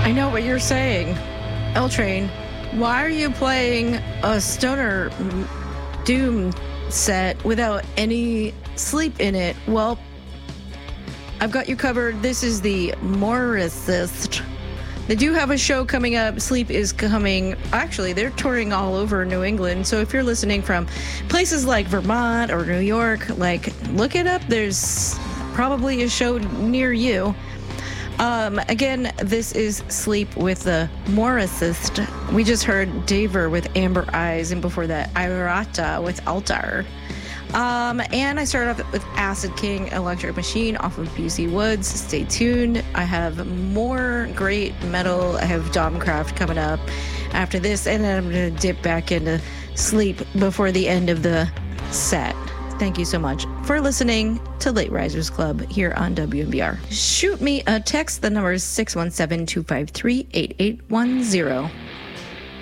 I know what you're saying. L-Train, why are you playing a stoner doom set without any sleep in it? Well, I've got you covered. This is the Morrissist. They do have a show coming up. Sleep is coming. Actually, they're touring all over New England. So if you're listening from places like Vermont or New York, look it up. There's probably a show near you. Again, this is Sleep with the Morrissist. We just heard Daver with Amber Eyes, and before that, Irata with Altar. And I started off with Acid King, Electric Machine off of BC Woods. Stay tuned. I have more great metal. I have Domcraft coming up after this, and then I'm going to dip back into Sleep before the end of the set. Thank you so much for listening to Late Risers Club here on WNBR. Shoot me a text. The number is 617-253-8810.